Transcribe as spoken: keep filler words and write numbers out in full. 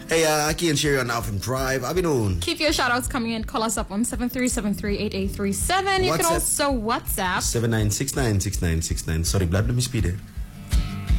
Hey, uh, I can't share you on Alvin Drive. I've been on. Keep your shout outs coming in. Call us up on seven three seven three eight eight three seven. You can also WhatsApp seven nine six nine six nine six nine. Sorry, blood, let me speed it.